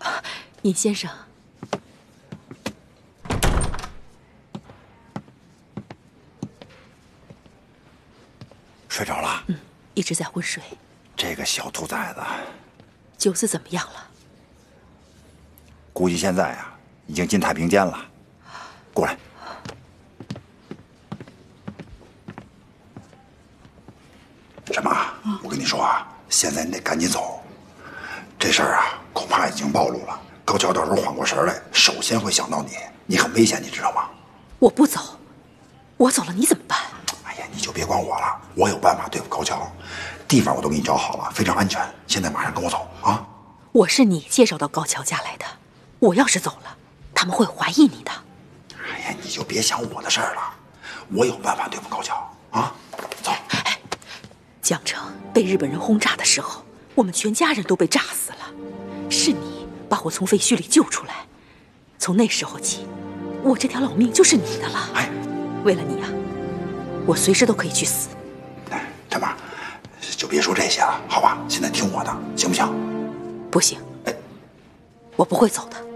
尹先生， 睡着了？ 一直在昏睡。 这个小兔崽子， 九思怎么样了？ 估计现在啊，已经进太平间了。过来。什么？我跟你说啊，现在你得赶紧走。这事儿啊，恐怕已经暴露了。高桥到时候缓过神来，首先会想到你，你很危险，你知道吗？ 我不走，我走了你怎么办？ 哎呀，你就别管我了，我有办法对付高桥，地方我都给你找好了，非常安全。现在马上跟我走啊！ 我是你介绍到高桥家来的，我要是走了，他们会怀疑你的。 哎呀，你就别想我的事儿了，我有办法对付高桥啊！走。 哎，江城被日本人轰炸的时候，我们全家人都被炸死了，是你把我从废墟里救出来。从那时候起，我这条老命就是你的了。 哎， 为了你啊，我随时都可以去死。 哎，陈妈，就别说这些了，好吧？现在听我的，行不行？ 不行，我不会走的。